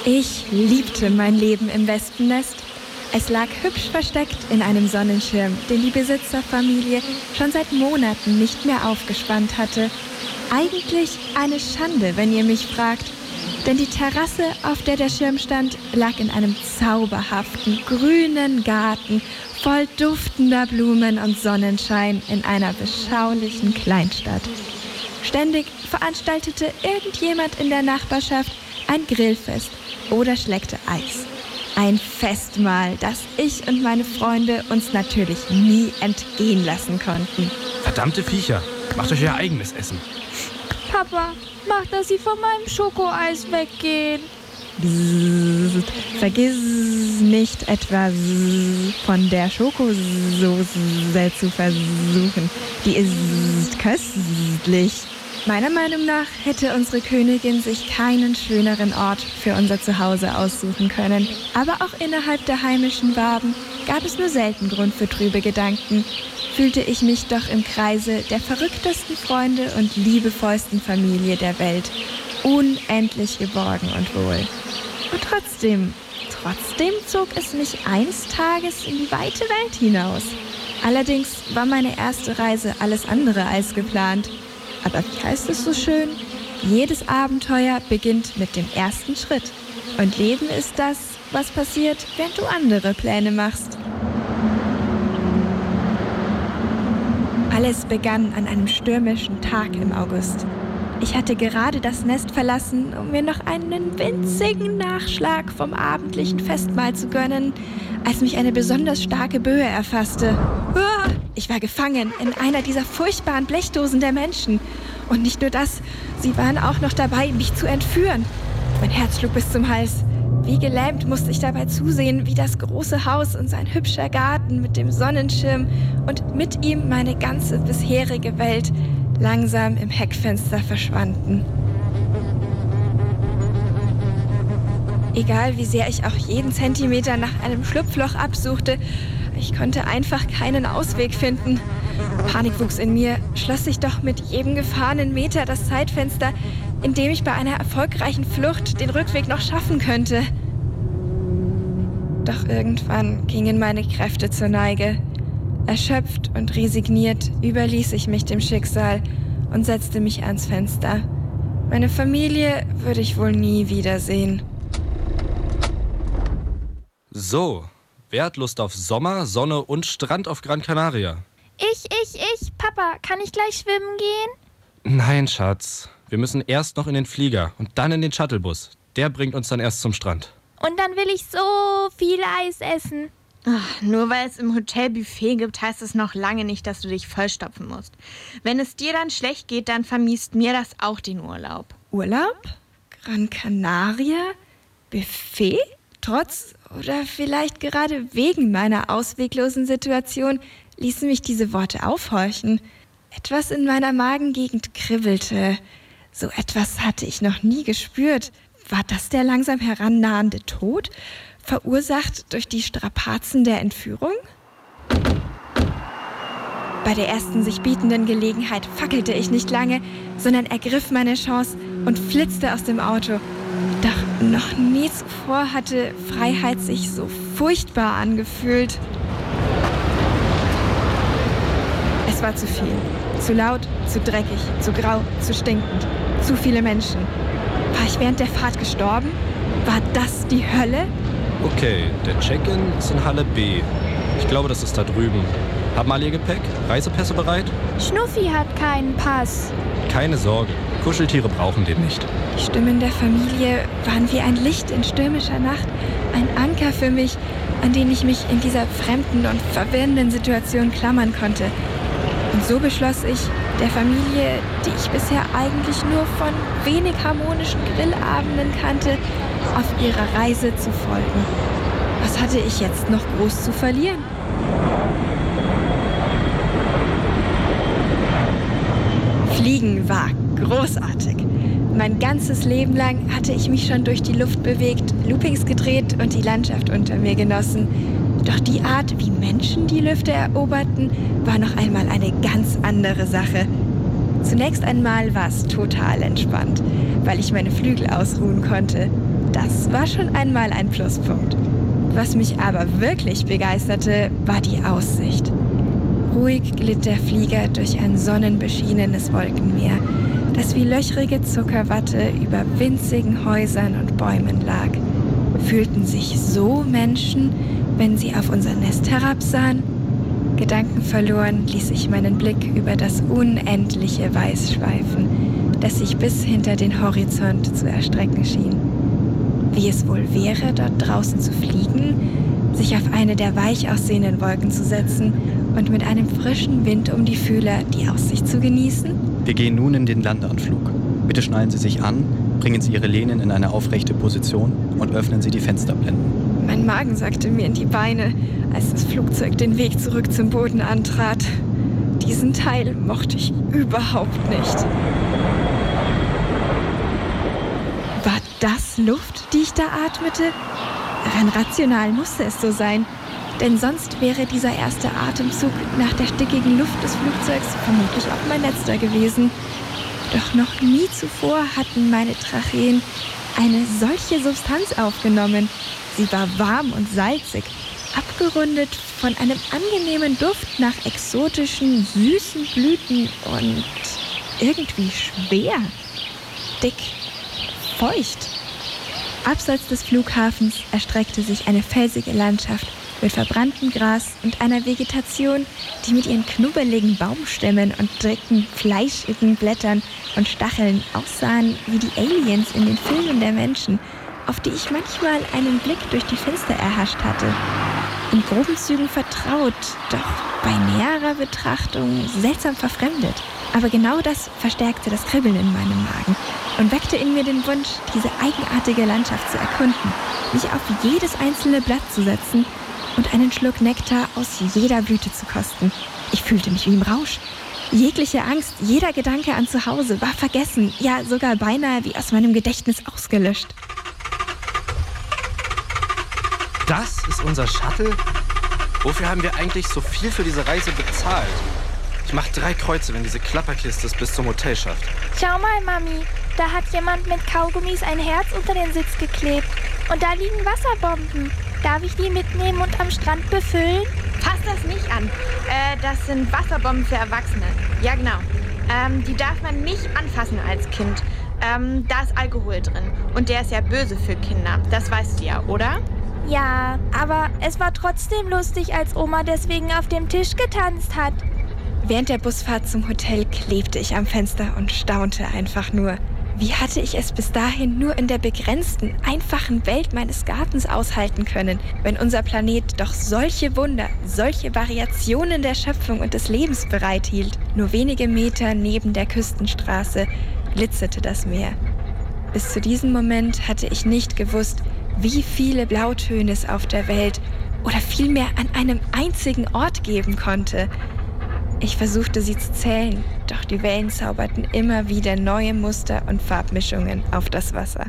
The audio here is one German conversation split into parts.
Ich liebte mein Leben im Wespennest. Es lag hübsch versteckt in einem Sonnenschirm, den die Besitzerfamilie schon seit Monaten nicht mehr aufgespannt hatte. Eigentlich eine Schande, wenn ihr mich fragt. Denn die Terrasse, auf der der Schirm stand, lag in einem zauberhaften, grünen Garten voll duftender Blumen und Sonnenschein in einer beschaulichen Kleinstadt. Ständig veranstaltete irgendjemand in der Nachbarschaft ein Grillfest oder schleckte Eis. Ein Festmahl, das ich und meine Freunde uns natürlich nie entgehen lassen konnten. Verdammte Viecher, macht euch euer eigenes Essen. Papa, mach, dass sie von meinem Schokoeis weggehen. Bzzzt. Vergiss nicht etwa von der Schokosoße zu versuchen. Die ist köstlich. Meiner Meinung nach hätte unsere Königin sich keinen schöneren Ort für unser Zuhause aussuchen können. Aber auch innerhalb der heimischen Waben gab es nur selten Grund für trübe Gedanken. Fühlte ich mich doch im Kreise der verrücktesten Freunde und liebevollsten Familie der Welt unendlich geborgen und wohl. Und trotzdem zog es mich eines Tages in die weite Welt hinaus. Allerdings war meine erste Reise alles andere als geplant. Aber wie heißt es so schön? Jedes Abenteuer beginnt mit dem ersten Schritt. Und Leben ist das, was passiert, während du andere Pläne machst. Alles begann an einem stürmischen Tag im August. Ich hatte gerade das Nest verlassen, um mir noch einen winzigen Nachschlag vom abendlichen Festmahl zu gönnen, als mich eine besonders starke Böe erfasste. Ich war gefangen in einer dieser furchtbaren Blechdosen der Menschen. Und nicht nur das, sie waren auch noch dabei, mich zu entführen. Mein Herz schlug bis zum Hals. Wie gelähmt musste ich dabei zusehen, wie das große Haus und sein hübscher Garten mit dem Sonnenschirm und mit ihm meine ganze bisherige Welt langsam im Heckfenster verschwanden. Egal wie sehr ich auch jeden Zentimeter nach einem Schlupfloch absuchte, ich konnte einfach keinen Ausweg finden. Panik wuchs in mir, schloss sich doch mit jedem gefahrenen Meter das Zeitfenster, in dem ich bei einer erfolgreichen Flucht den Rückweg noch schaffen könnte. Doch irgendwann gingen meine Kräfte zur Neige. Erschöpft und resigniert überließ ich mich dem Schicksal und setzte mich ans Fenster. Meine Familie würde ich wohl nie wiedersehen. So, wer hat Lust auf Sommer, Sonne und Strand auf Gran Canaria? Ich. Papa, kann ich gleich schwimmen gehen? Nein, Schatz. Wir müssen erst noch in den Flieger und dann in den Shuttlebus. Der bringt uns dann erst zum Strand. Und dann will ich so viel Eis essen. Ach, nur weil es im Hotel Buffet gibt, heißt es noch lange nicht, dass du dich vollstopfen musst. Wenn es dir dann schlecht geht, dann vermiest mir das auch den Urlaub. Urlaub? Gran Canaria? Buffet? Trotz oder vielleicht gerade wegen meiner ausweglosen Situation ließen mich diese Worte aufhorchen. Etwas in meiner Magengegend kribbelte. So etwas hatte ich noch nie gespürt. War das der langsam herannahende Tod, verursacht durch die Strapazen der Entführung? Bei der ersten sich bietenden Gelegenheit fackelte ich nicht lange, sondern ergriff meine Chance und flitzte aus dem Auto. Doch noch nie zuvor hatte Freiheit sich so furchtbar angefühlt. Es war zu viel. Zu laut, zu dreckig, zu grau, zu stinkend. Zu viele Menschen. War ich während der Fahrt gestorben? War das die Hölle? Okay, der Check-in ist in Halle B. Ich glaube, das ist da drüben. Haben alle ihr Gepäck? Reisepässe bereit? Schnuffi hat keinen Pass. Keine Sorge, Kuscheltiere brauchen den nicht. Die Stimmen der Familie waren wie ein Licht in stürmischer Nacht. Ein Anker für mich, an den ich mich in dieser fremden und verwirrenden Situation klammern konnte. Und so beschloss ich, der Familie, die ich bisher eigentlich nur von wenig harmonischen Grillabenden kannte, auf ihrer Reise zu folgen. Was hatte ich jetzt noch groß zu verlieren? Fliegen war großartig. Mein ganzes Leben lang hatte ich mich schon durch die Luft bewegt, Loopings gedreht und die Landschaft unter mir genossen. Doch die Art, wie Menschen die Lüfte eroberten, war noch einmal eine ganz andere Sache. Zunächst einmal war es total entspannt, weil ich meine Flügel ausruhen konnte. Das war schon einmal ein Pluspunkt. Was mich aber wirklich begeisterte, war die Aussicht. Ruhig glitt der Flieger durch ein sonnenbeschienenes Wolkenmeer, das wie löchrige Zuckerwatte über winzigen Häusern und Bäumen lag. Fühlten sich so Menschen, wenn sie auf unser Nest herabsahen? Gedankenverloren ließ ich meinen Blick über das unendliche Weiß schweifen, das sich bis hinter den Horizont zu erstrecken schien. Wie es wohl wäre, dort draußen zu fliegen, sich auf eine der weich aussehenden Wolken zu setzen und mit einem frischen Wind um die Fühler die Aussicht zu genießen? Wir gehen nun in den Landeanflug. Bitte schnallen Sie sich an, bringen Sie Ihre Lehnen in eine aufrechte Position und öffnen Sie die Fensterblenden. Mein Magen sackte mir in die Beine, als das Flugzeug den Weg zurück zum Boden antrat. Diesen Teil mochte ich überhaupt nicht. War das Luft, die ich da atmete? Rein rational musste es so sein, denn sonst wäre dieser erste Atemzug nach der stickigen Luft des Flugzeugs vermutlich auch mein letzter gewesen. Doch noch nie zuvor hatten meine Tracheen eine solche Substanz aufgenommen. Sie war warm und salzig, abgerundet von einem angenehmen Duft nach exotischen, süßen Blüten und irgendwie schwer, dick, feucht. Abseits des Flughafens erstreckte sich eine felsige Landschaft mit verbranntem Gras und einer Vegetation, die mit ihren knubbeligen Baumstämmen und dicken, fleischigen Blättern und Stacheln aussahen wie die Aliens in den Filmen der Menschen, auf die ich manchmal einen Blick durch die Fenster erhascht hatte. In groben Zügen vertraut, doch bei näherer Betrachtung seltsam verfremdet. Aber genau das verstärkte das Kribbeln in meinem Magen und weckte in mir den Wunsch, diese eigenartige Landschaft zu erkunden, mich auf jedes einzelne Blatt zu setzen und einen Schluck Nektar aus jeder Blüte zu kosten. Ich fühlte mich wie im Rausch. Jegliche Angst, jeder Gedanke an zu Hause war vergessen, ja sogar beinahe wie aus meinem Gedächtnis ausgelöscht. Das ist unser Shuttle? Wofür haben wir eigentlich so viel für diese Reise bezahlt? Ich mach 3 Kreuze, wenn diese Klapperkiste es bis zum Hotel schafft. Schau mal, Mami. Da hat jemand mit Kaugummis ein Herz unter den Sitz geklebt. Und da liegen Wasserbomben. Darf ich die mitnehmen und am Strand befüllen? Fass das nicht an. Das sind Wasserbomben für Erwachsene. Ja, genau. Die darf man nicht anfassen als Kind. Da ist Alkohol drin. Und der ist ja böse für Kinder. Das weißt du ja, oder? Ja, aber es war trotzdem lustig, als Oma deswegen auf dem Tisch getanzt hat. Während der Busfahrt zum Hotel klebte ich am Fenster und staunte einfach nur. Wie hatte ich es bis dahin nur in der begrenzten, einfachen Welt meines Gartens aushalten können, wenn unser Planet doch solche Wunder, solche Variationen der Schöpfung und des Lebens bereithielt? Nur wenige Meter neben der Küstenstraße glitzerte das Meer. Bis zu diesem Moment hatte ich nicht gewusst, wie viele Blautöne es auf der Welt oder vielmehr an einem einzigen Ort geben konnte. Ich versuchte sie zu zählen, doch die Wellen zauberten immer wieder neue Muster und Farbmischungen auf das Wasser.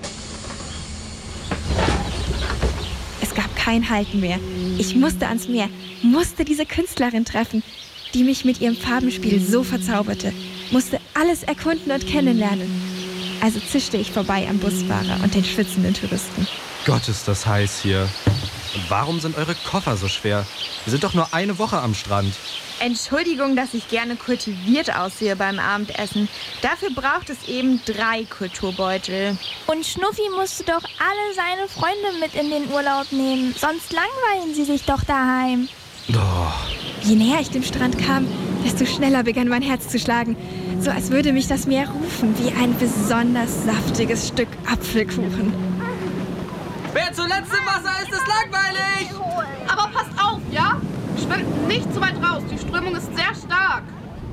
Es gab kein Halten mehr. Ich musste ans Meer, musste diese Künstlerin treffen, die mich mit ihrem Farbenspiel so verzauberte, musste alles erkunden und kennenlernen. Also zischte ich vorbei am Busfahrer und den schwitzenden Touristen. Gott, ist das heiß hier. Und warum sind eure Koffer so schwer? Wir sind doch nur eine Woche am Strand. Entschuldigung, dass ich gerne kultiviert aussehe beim Abendessen. Dafür braucht es eben 3 Kulturbeutel. Und Schnuffi musste doch alle seine Freunde mit in den Urlaub nehmen. Sonst langweilen sie sich doch daheim. Oh. Je näher ich dem Strand kam, desto schneller begann mein Herz zu schlagen. So als würde mich das Meer rufen, wie ein besonders saftiges Stück Apfelkuchen. Wer zuletzt im Wasser ist, ist langweilig! Aber passt auf, ja? Schwimmt nicht zu weit raus, die Strömung ist sehr stark.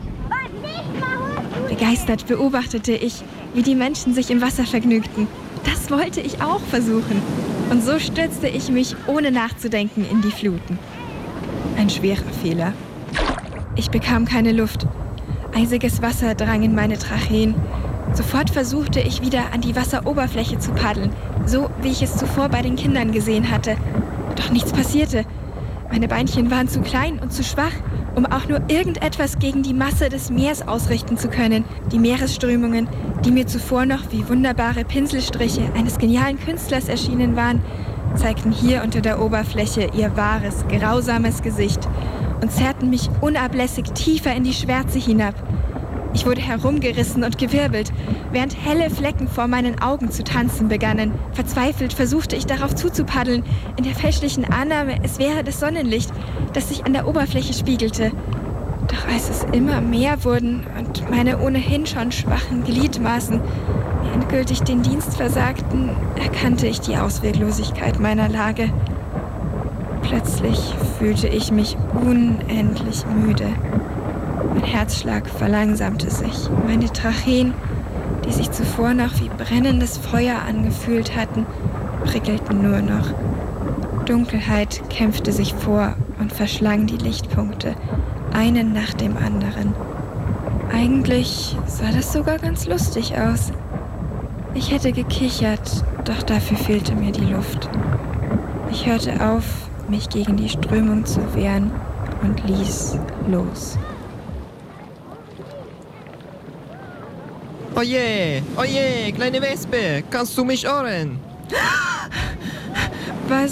Begeistert beobachtete ich, wie die Menschen sich im Wasser vergnügten. Das wollte ich auch versuchen. Und so stürzte ich mich, ohne nachzudenken, in die Fluten. Ein schwerer Fehler. Ich bekam keine Luft. Eisiges Wasser drang in meine Tracheen. Sofort versuchte ich wieder an die Wasseroberfläche zu paddeln, so wie ich es zuvor bei den Kindern gesehen hatte. Doch nichts passierte. Meine Beinchen waren zu klein und zu schwach um auch nur irgendetwas gegen die Masse des Meeres ausrichten zu können. Die Meeresströmungen, die mir zuvor noch wie wunderbare Pinselstriche eines genialen Künstlers erschienen waren, zeigten hier unter der Oberfläche ihr wahres, grausames Gesicht und zerrten mich unablässig tiefer in die Schwärze hinab. Ich wurde herumgerissen und gewirbelt, während helle Flecken vor meinen Augen zu tanzen begannen. Verzweifelt versuchte ich darauf zuzupaddeln, in der fälschlichen Annahme, es wäre das Sonnenlicht, das sich an der Oberfläche spiegelte. Doch als es immer mehr wurden und meine ohnehin schon schwachen Gliedmaßen mir endgültig den Dienst versagten, erkannte ich die Ausweglosigkeit meiner Lage. Plötzlich fühlte ich mich unendlich müde. Mein Herzschlag verlangsamte sich. Meine Tracheen, die sich zuvor noch wie brennendes Feuer angefühlt hatten, prickelten nur noch. Dunkelheit kämpfte sich vor und verschlang die Lichtpunkte, einen nach dem anderen. Eigentlich sah das sogar ganz lustig aus. Ich hätte gekichert, doch dafür fehlte mir die Luft. Ich hörte auf, mich gegen die Strömung zu wehren und ließ los. Oje, oje, kleine Wespe, kannst du mich hören? Was?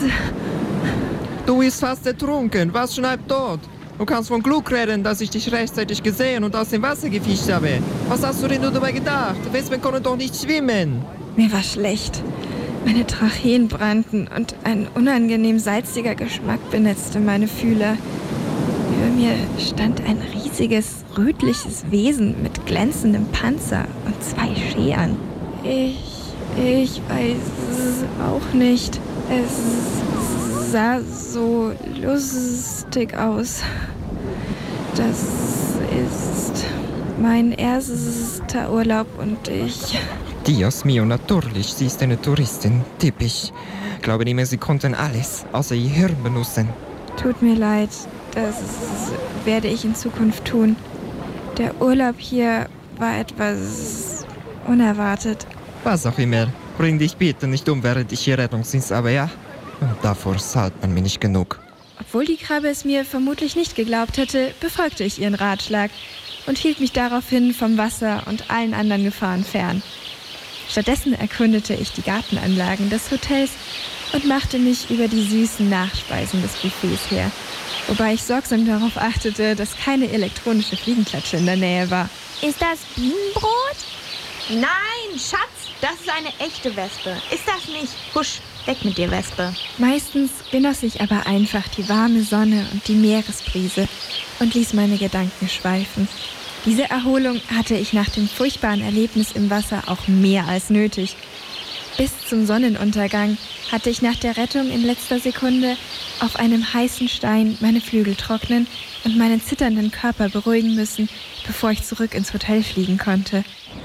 Du bist fast ertrunken, warst schon halb tot. Du kannst von Glück reden, dass ich dich rechtzeitig gesehen und aus dem Wasser gefischt habe. Was hast du denn nur dabei gedacht? Wespen können doch nicht schwimmen. Mir war schlecht. Meine Tracheen brannten und ein unangenehm salziger Geschmack benetzte meine Fühler. Über mir stand ein riesiges, rötliches Wesen mit glänzendem Panzer und 2 Scheren. Ich weiß es auch nicht. Es sah so lustig aus. Das ist mein erster Urlaub und ich... Dios mio, natürlich, sie ist eine Touristin, typisch. Glaube nicht mehr, sie konnten alles, außer ihr Hirn benutzen. Tut mir leid, das werde ich in Zukunft tun. Der Urlaub hier war etwas unerwartet. Was auch immer. Bring dich bitte nicht um, während ich hier Rettungsdienst habe, ja? Und davor zahlt man mir nicht genug. Obwohl die Krabbe es mir vermutlich nicht geglaubt hätte, befolgte ich ihren Ratschlag und hielt mich daraufhin vom Wasser und allen anderen Gefahren fern. Stattdessen erkundete ich die Gartenanlagen des Hotels und machte mich über die süßen Nachspeisen des Buffets her, wobei ich sorgsam darauf achtete, dass keine elektronische Fliegenklatsche in der Nähe war. Ist das Bienenbrot? Nein, Schatz, das ist eine echte Wespe. Ist das nicht? Husch, weg mit dir, Wespe. Meistens genoss ich aber einfach die warme Sonne und die Meeresbrise und ließ meine Gedanken schweifen. Diese Erholung hatte ich nach dem furchtbaren Erlebnis im Wasser auch mehr als nötig. Bis zum Sonnenuntergang hatte ich nach der Rettung in letzter Sekunde auf einem heißen Stein meine Flügel trocknen und meinen zitternden Körper beruhigen müssen, bevor ich zurück ins Hotel fliegen konnte.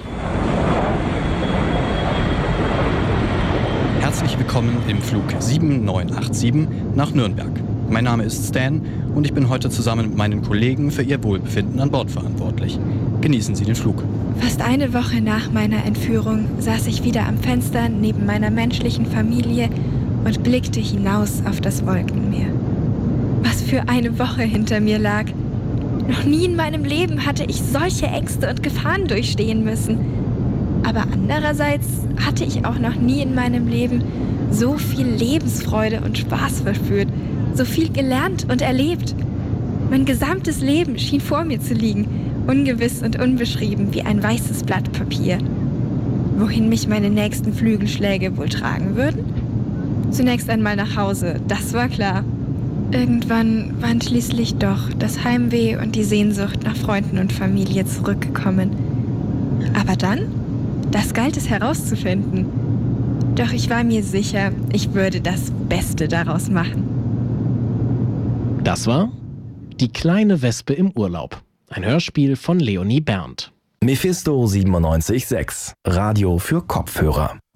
Herzlich willkommen im Flug 7987 nach Nürnberg. Mein Name ist Stan und ich bin heute zusammen mit meinen Kollegen für Ihr Wohlbefinden an Bord verantwortlich. Genießen Sie den Flug. Fast eine Woche nach meiner Entführung saß ich wieder am Fenster neben meiner menschlichen Familie und blickte hinaus auf das Wolkenmeer. Was für eine Woche hinter mir lag. Noch nie in meinem Leben hatte ich solche Ängste und Gefahren durchstehen müssen. Aber andererseits hatte ich auch noch nie in meinem Leben so viel Lebensfreude und Spaß verspürt, so viel gelernt und erlebt. Mein gesamtes Leben schien vor mir zu liegen, ungewiss und unbeschrieben wie ein weißes Blatt Papier. Wohin mich meine nächsten Flügelschläge wohl tragen würden? Zunächst einmal nach Hause, das war klar. Irgendwann waren schließlich doch das Heimweh und die Sehnsucht nach Freunden und Familie zurückgekommen. Aber dann? Das galt es herauszufinden. Doch ich war mir sicher, ich würde das Beste daraus machen. Das war Die kleine Wespe im Urlaub. Ein Hörspiel von Leonie Berndt. Mephisto 97.6. Radio für Kopfhörer.